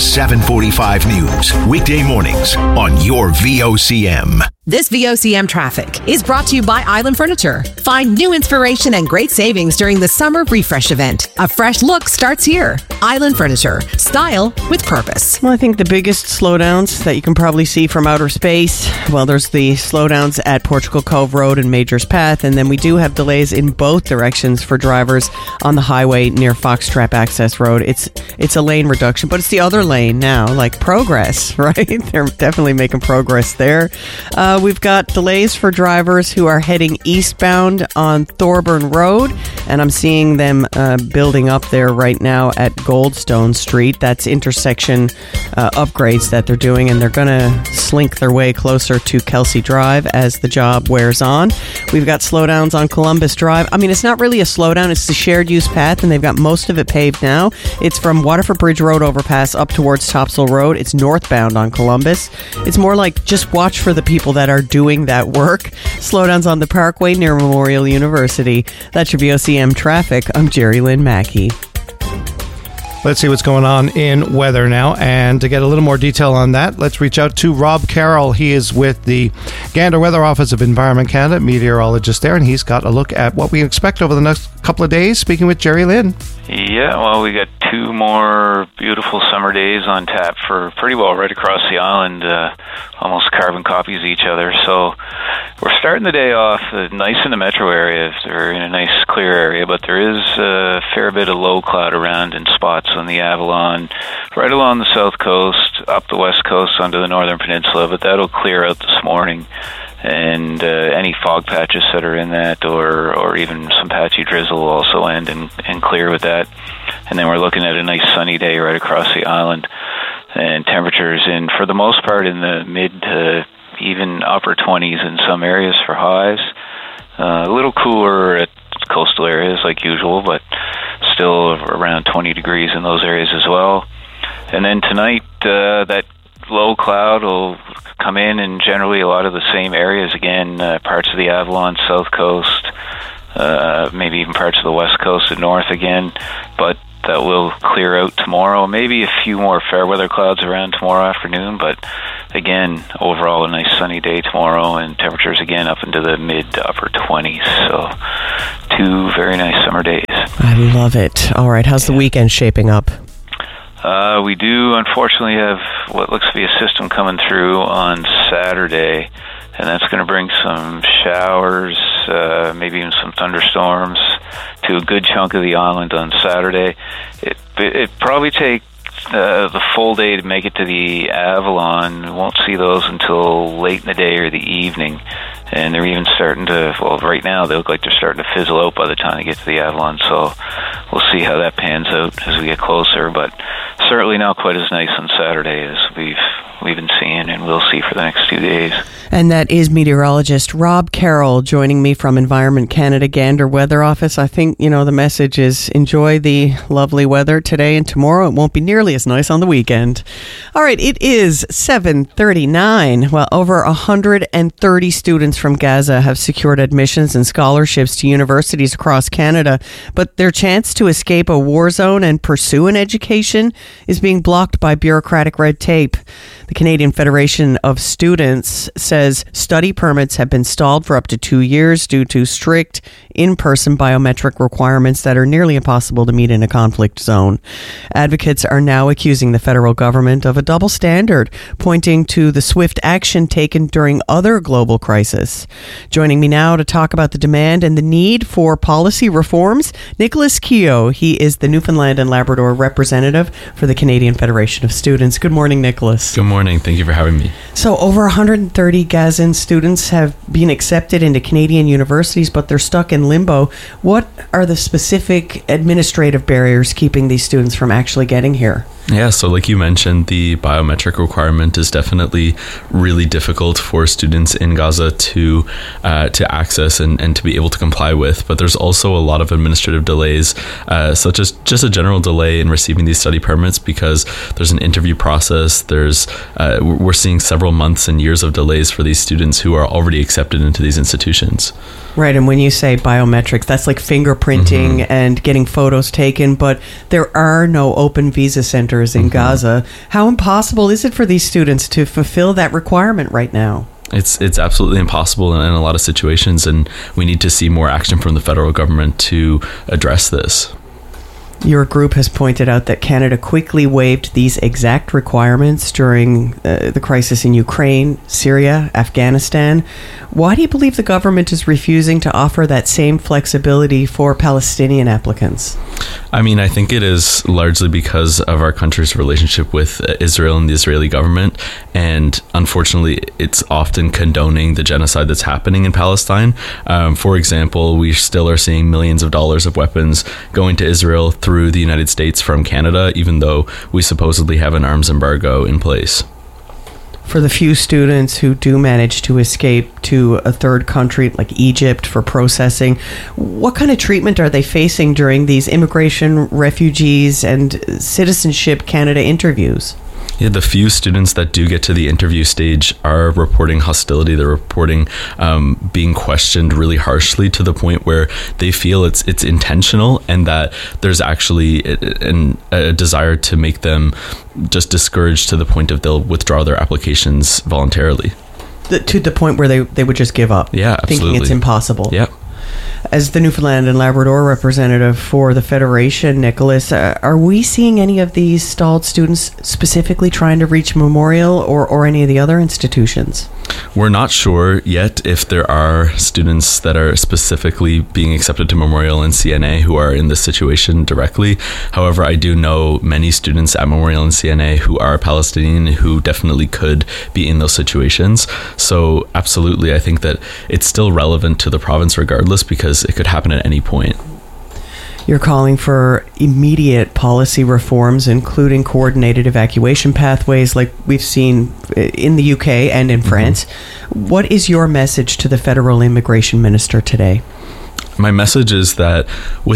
745 News. Weekday mornings on your VOCM. This VOCM traffic is brought to you by Island Furniture. Find new inspiration and great savings during the Summer Refresh event. A fresh look starts here. Island Furniture. Style with purpose. Well, I think the biggest slowdowns that you can probably see from outer space, well, there's the slowdowns at Portugal Cove Road and Major's Path, and then we do have delays in both directions for drivers on the highway near Foxtrap Access Road. It's a lane reduction, but it's the other lane now, like progress, right? They're definitely making progress there. We've got delays for drivers who are heading eastbound on Thorburn Road, and I'm seeing them building up there right now at Goldstone Street. That's intersection upgrades that they're doing, and they're going to slink their way closer to Kelsey Drive as the job wears on. We've got slowdowns on Columbus Drive. I mean, it's not really a slowdown. It's the shared use path, and they've got most of it paved now. It's from Waterford Bridge Road overpass up towards Topsail Road. It's northbound on Columbus. It's more like just watch for the people that are doing that work. Slowdowns on the Parkway near Memorial University. That's your VOCM traffic. I'm Jerry Lynn Mackey. Let's see what's going on in weather now. And to get a little more detail on that, let's reach out to Rob Carroll. He is with the Gander Weather Office of Environment Canada, meteorologist there, and he's got a look at what we expect over the next couple of days, speaking with Jerry Lynn. Yeah, well, we got 2 more beautiful summer days on tap for pretty well right across the island, almost carbon copies of each other. So we're starting the day off nice in the metro area. They're in a nice clear area, but there is a fair bit of low cloud around in spots on the Avalon, right along the south coast, up the west coast onto the northern peninsula, but that'll clear out this morning. And any fog patches that are in that or even some patchy drizzle will also end and clear with that. And then we're looking at a nice sunny day right across the island. And temperatures for the most part, in the mid to even upper 20s in some areas for highs. A little cooler at coastal areas like usual, but still around 20 degrees in those areas as well. And then tonight, that low cloud will come in generally a lot of the same areas again, parts of the Avalon, south coast, maybe even parts of the west coast and north again, but that will clear out tomorrow. Maybe a few more fair weather clouds around tomorrow afternoon, but again, overall a nice sunny day tomorrow, and temperatures again up into the mid to upper 20s. So 2 very nice summer days. I love it. All right, how's the weekend shaping up? We do unfortunately have what looks to be a system coming through on Saturday, and that's going to bring some showers, maybe even some thunderstorms to a good chunk of the island on Saturday. It probably take the full day to make it to the Avalon. We won't see those until late in the day or the evening, and they're even starting to, well, right now they look like they're starting to fizzle out by the time they get to the Avalon, so we'll see how that pans out as we get closer, but certainly not quite as nice on Saturday as we've been seeing and will see for the next 2 days. And that is meteorologist Rob Carroll joining me from Environment Canada Gander Weather Office. I think, the message is enjoy the lovely weather today and tomorrow. It won't be nearly as nice on the weekend. All right, it is 7:39. Well, over 130 students from Gaza have secured admissions and scholarships to universities across Canada, but their chance to escape a war zone and pursue an education is being blocked by bureaucratic red tape. The Canadian Federation of Students says study permits have been stalled for up to 2 years due to strict in-person biometric requirements that are nearly impossible to meet in a conflict zone. Advocates are now accusing the federal government of a double standard, pointing to the swift action taken during other global crises. Joining me now to talk about the demand and the need for policy reforms, Nicholas Keogh. He is the Newfoundland and Labrador representative for the Canadian Federation of Students. Good morning, Nicholas. Good morning. Thank you for having me. So over 130 Gazan students have been accepted into Canadian universities, but they're stuck in limbo. What are the specific administrative barriers keeping these students from actually getting here? Yeah, so like you mentioned, the biometric requirement is definitely really difficult for students in Gaza to access and to be able to comply with. But there's also a lot of administrative delays, such as just a general delay in receiving these study permits because there's an interview process. We're seeing several months and years of delays for these students who are already accepted into these institutions. Right, and when you say biometrics, that's like fingerprinting and getting photos taken, but there are no open visa centers in Gaza. How impossible is it for these students to fulfill that requirement right now? It's absolutely impossible in a lot of situations, and we need to see more action from the federal government to address this. Your group has pointed out that Canada quickly waived these exact requirements during the crisis in Ukraine, Syria, Afghanistan. Why do you believe the government is refusing to offer that same flexibility for Palestinian applicants? I mean, I think it is largely because of our country's relationship with Israel and the Israeli government. And unfortunately, it's often condoning the genocide that's happening in Palestine. For example, we still are seeing millions of dollars of weapons going to Israel through the United States from Canada, even though we supposedly have an arms embargo in place. For the few students who do manage to escape to a third country like Egypt for processing, what kind of treatment are they facing during these immigration, refugees, and Citizenship Canada interviews? Yeah, the few students that do get to the interview stage are reporting hostility. They're reporting being questioned really harshly to the point where they feel it's intentional and that there's actually a desire to make them just discouraged to the point of they'll withdraw their applications voluntarily. To the point where they would just give up? Yeah, absolutely. Thinking it's impossible? Yeah. As the Newfoundland and Labrador representative for the Federation, Nicholas, are we seeing any of these stalled students specifically trying to reach Memorial or any of the other institutions? We're not sure yet if there are students that are specifically being accepted to Memorial and CNA who are in this situation directly. However, I do know many students at Memorial and CNA who are Palestinian who definitely could be in those situations. So absolutely, I think that it's still relevant to the province regardless because it could happen at any point. You're calling for immediate policy reforms, including coordinated evacuation pathways like we've seen in the UK and in France. What is your message to the federal immigration minister today? My message is that without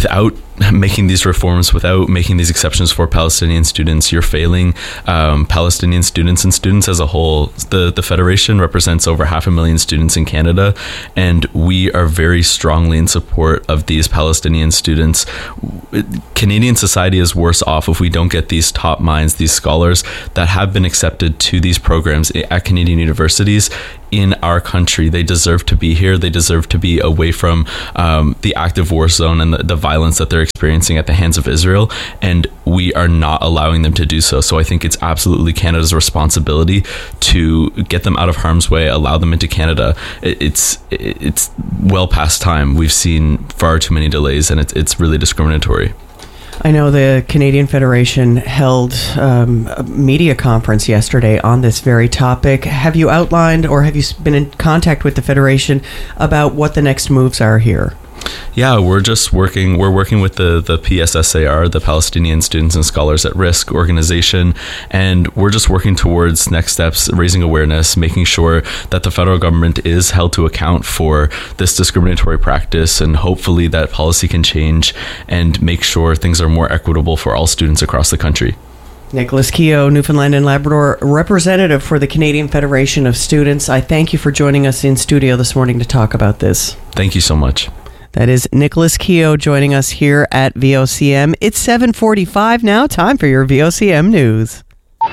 making these reforms, without making these exceptions for Palestinian students, you're failing Palestinian students and students as a whole. The Federation represents over 500,000 students in Canada, and we are very strongly in support of these Palestinian students. Canadian society is worse off if we don't get these top minds, these scholars that have been accepted to these programs at Canadian universities in our country. They deserve to be here. They deserve to be away from the active war zone and the violence that they're experiencing at the hands of Israel, and we are not allowing them to do so. So I think it's absolutely Canada's responsibility to get them out of harm's way, allow them into Canada. It's well past time. We've seen far too many delays, and it's really discriminatory. I know the Canadian Federation held a media conference yesterday on this very topic. Have you outlined, or have you been in contact with the Federation about what the next moves are here? Yeah, we're working with the PSSAR, the Palestinian Students and Scholars at Risk organization, and we're just working towards next steps, raising awareness, making sure that the federal government is held to account for this discriminatory practice, and hopefully that policy can change and make sure things are more equitable for all students across the country. Nicholas Keogh, Newfoundland and Labrador representative for the Canadian Federation of Students. I thank you for joining us in studio this morning to talk about this. Thank you so much. That is Nicholas Keogh joining us here at VOCM. It's 7:45 now. Time for your VOCM news.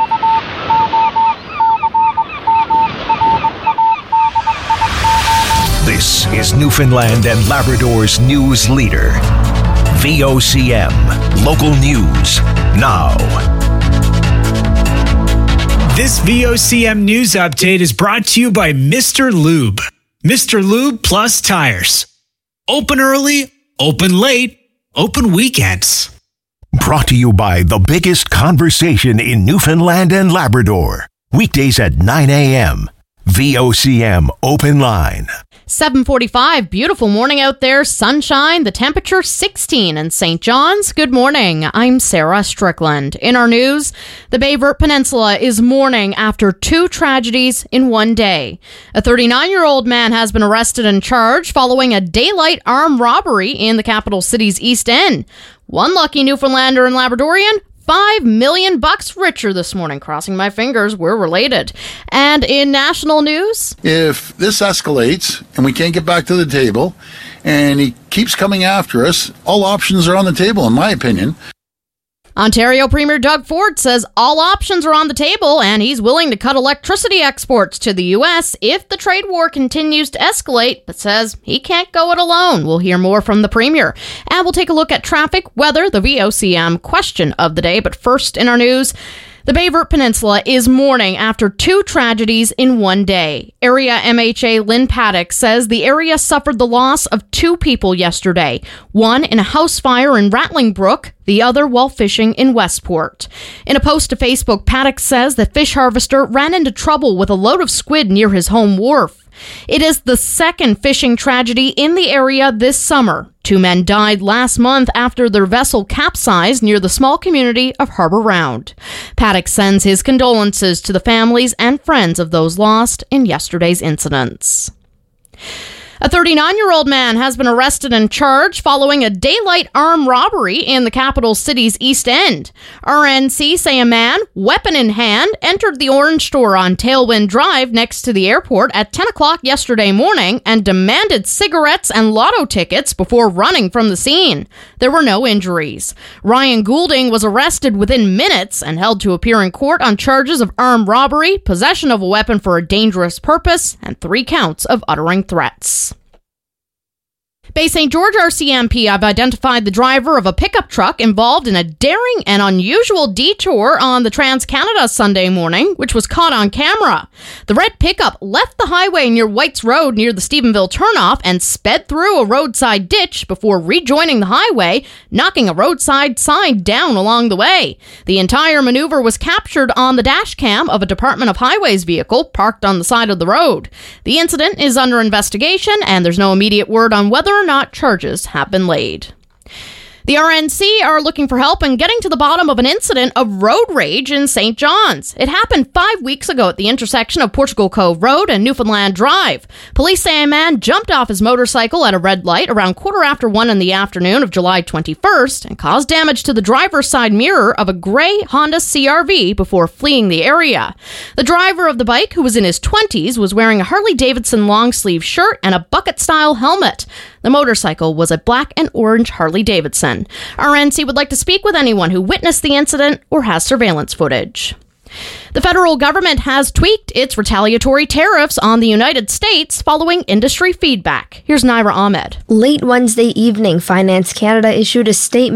This is Newfoundland and Labrador's news leader. VOCM. Local news now. This VOCM news update is brought to you by Mr. Lube. Mr. Lube Plus Tires. Open early, open late, open weekends. Brought to you by the biggest conversation in Newfoundland and Labrador. Weekdays at 9 a.m. VOCM Open Line. 7:45, beautiful morning out there, sunshine, the temperature 16 in St. John's. Good morning, I'm Sarah Strickland. In our news, the Bay Verte Peninsula is mourning after 2 tragedies in one day. A 39-year-old man has been arrested and charged following a daylight armed robbery in the capital city's East End. One lucky Newfoundlander and Labradorian, $5 million richer this morning. Crossing my fingers, we're related. And in national news, if this escalates and we can't get back to the table and he keeps coming after us, all options are on the table, in my opinion. Ontario Premier Doug Ford says all options are on the table and he's willing to cut electricity exports to the U.S. if the trade war continues to escalate, but says he can't go it alone. We'll hear more from the Premier. And we'll take a look at traffic, weather, the VOCM question of the day. But first in our news, the Bay Verte Peninsula is mourning after 2 tragedies in one day. Area MHA Lynn Paddock says the area suffered the loss of 2 people yesterday, one in a house fire in Rattling Brook, the other while fishing in Westport. In a post to Facebook, Paddock says the fish harvester ran into trouble with a load of squid near his home wharf. It is the second fishing tragedy in the area this summer. 2 men died last month after their vessel capsized near the small community of Harbour Round. Paddock sends his condolences to the families and friends of those lost in yesterday's incidents. A 39-year-old man has been arrested and charged following a daylight armed robbery in the capital city's East End. RNC say a man, weapon in hand, entered the Orange Store on Tailwind Drive next to the airport at 10 o'clock yesterday morning and demanded cigarettes and lotto tickets before running from the scene. There were no injuries. Ryan Goulding was arrested within minutes and held to appear in court on charges of armed robbery, possession of a weapon for a dangerous purpose, and 3 counts of uttering threats. Bay St. George RCMP have identified the driver of a pickup truck involved in a daring and unusual detour on the Trans-Canada Sunday morning, which was caught on camera. The red pickup left the highway near Whites Road near the Stephenville turnoff and sped through a roadside ditch before rejoining the highway, knocking a roadside sign down along the way. The entire maneuver was captured on the dash cam of a Department of Highways vehicle parked on the side of the road. The incident is under investigation and there's no immediate word on whether or not charges have been laid. The RNC are looking for help in getting to the bottom of an incident of road rage in St. John's. It happened 5 weeks ago at the intersection of Portugal Cove Road and Newfoundland Drive. Police say a man jumped off his motorcycle at a red light around 1:15 in the afternoon of July 21st and caused damage to the driver's side mirror of a gray Honda CR-V before fleeing the area. The driver of the bike, who was in his 20s, was wearing a Harley-Davidson long-sleeve shirt and a bucket-style helmet. The motorcycle was a black and orange Harley-Davidson. RNC would like to speak with anyone who witnessed the incident or has surveillance footage. The federal government has tweaked its retaliatory tariffs on the United States following industry feedback. Here's Naira Ahmed. Late Wednesday evening, Finance Canada issued a statement